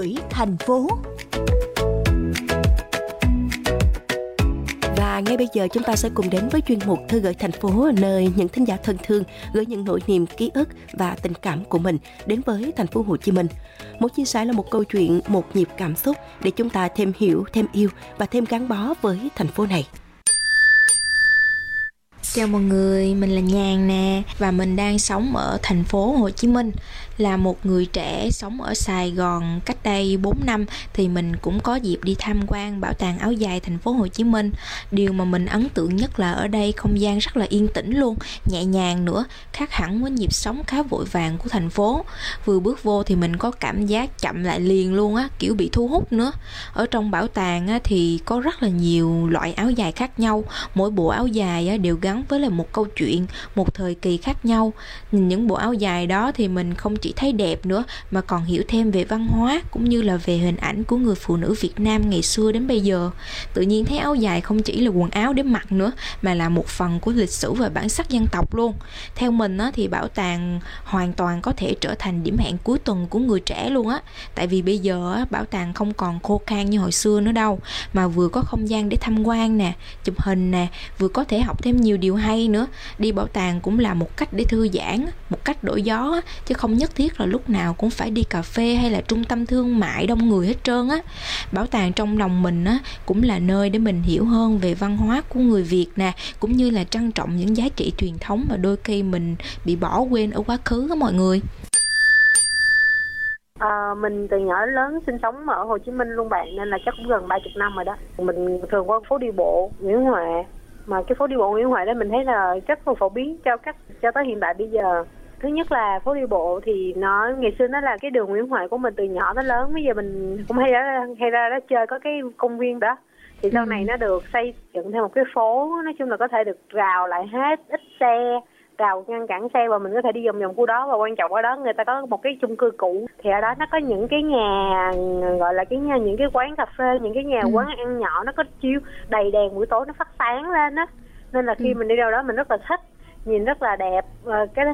gửi thành phố. Và ngay bây giờ chúng ta sẽ cùng đến với chuyên mục Thư gửi thành phố, nơi những thính giả thân thương gửi những nỗi niềm, ký ức và tình cảm của mình đến với thành phố Hồ Chí Minh. Mỗi chia sẻ là một câu chuyện, một nhịp cảm xúc để chúng ta thêm hiểu, thêm yêu và thêm gắn bó với thành phố này. Chào mọi người, mình là Nhàn nè và mình đang sống ở thành phố Hồ Chí Minh. Là một người trẻ sống ở Sài Gòn cách đây 4 năm thì mình cũng có dịp đi tham quan bảo tàng áo dài thành phố Hồ Chí Minh. Điều mà mình ấn tượng nhất là ở đây không gian rất là yên tĩnh luôn, nhẹ nhàng nữa, khác hẳn với nhịp sống khá vội vàng của thành phố. Vừa bước vô thì mình có cảm giác chậm lại liền luôn á, kiểu bị thu hút nữa. Ở trong bảo tàng á thì có rất là nhiều loại áo dài khác nhau, mỗi bộ áo dài á đều gắn với là một câu chuyện, một thời kỳ khác nhau. Nhìn những bộ áo dài đó thì mình không chỉ thấy đẹp nữa mà còn hiểu thêm về văn hóa cũng như là về hình ảnh của người phụ nữ Việt Nam ngày xưa đến bây giờ. Tự nhiên thấy áo dài không chỉ là quần áo để mặc nữa mà là một phần của lịch sử và bản sắc dân tộc luôn. Theo mình á, thì bảo tàng hoàn toàn có thể trở thành điểm hẹn cuối tuần của người trẻ luôn á. Tại vì bây giờ á, bảo tàng không còn khô khan như hồi xưa nữa đâu, mà vừa có không gian để tham quan nè, chụp hình nè, vừa có thể học thêm nhiều điều hay nữa. Đi bảo tàng cũng là một cách để thư giãn, một cách đổi gió á, chứ không nhất thiết là lúc nào cũng phải đi cà phê hay là trung tâm thương mại đông người hết trơn á. Bảo tàng trong lòng mình á cũng là nơi để mình hiểu hơn về văn hóa của người Việt nè, cũng như là trân trọng những giá trị truyền thống mà đôi khi mình bị bỏ quên ở quá khứ á mọi người. Mình từ nhỏ đến lớn sinh sống ở Hồ Chí Minh luôn bạn, nên là chắc cũng gần 30 năm rồi đó. Mình thường qua phố đi bộ Nguyễn Huệ, mà cái phố đi bộ Nguyễn Huệ đó mình thấy là rất là phổ biến cho tới hiện tại bây giờ. Thứ nhất là phố đi bộ thì nó ngày xưa nó là cái đường Nguyễn Huệ của mình từ nhỏ tới lớn. Bây giờ mình cũng hay ra đó chơi, có cái công viên đó. Thì sau này nó được xây dựng thêm một cái phố, nói chung là có thể được rào lại hết, ít xe, rào ngăn cản xe và mình có thể đi vòng vòng khu đó. Và quan trọng ở đó người ta có một cái chung cư cũ, thì ở đó nó có những cái nhà gọi là những cái quán cà phê, những cái nhà quán ăn nhỏ, nó có chiếu đầy đèn buổi tối nó phát sáng lên á, nên là khi mình đi đâu đó mình rất là thích, nhìn rất là đẹp. Cái